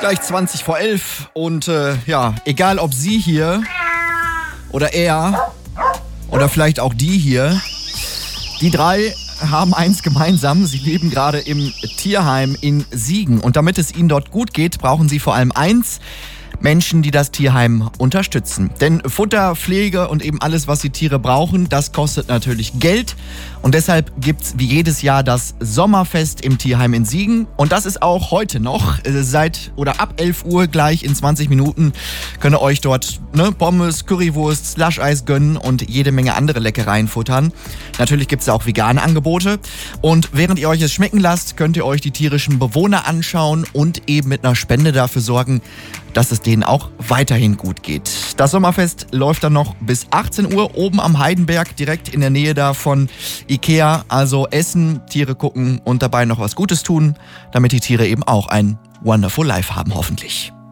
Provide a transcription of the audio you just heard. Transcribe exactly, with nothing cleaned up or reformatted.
Gleich zwanzig vor elf und äh, ja, egal ob Sie hier oder er oder vielleicht auch die hier, die drei haben eins gemeinsam, sie leben gerade im Tierheim in Siegen und damit es ihnen dort gut geht, brauchen sie vor allem eins: Menschen, die das Tierheim unterstützen. Denn Futter, Pflege und eben alles, was die Tiere brauchen, das kostet natürlich Geld. Und deshalb gibt's wie jedes Jahr das Sommerfest im Tierheim in Siegen. Und das ist auch heute noch. Seit oder ab elf Uhr gleich in zwanzig Minuten könnt ihr euch dort ne, Pommes, Currywurst, Slush-Eis gönnen und jede Menge andere Leckereien futtern. Natürlich gibt's da auch vegane Angebote. Und während ihr euch es schmecken lasst, könnt ihr euch die tierischen Bewohner anschauen und eben mit einer Spende dafür sorgen, dass es denen auch weiterhin gut geht. Das Sommerfest läuft dann noch bis achtzehn Uhr oben am Heidenberg, direkt in der Nähe da von Ikea. Also essen, Tiere gucken und dabei noch was Gutes tun, damit die Tiere eben auch ein Wonderful Life haben, hoffentlich.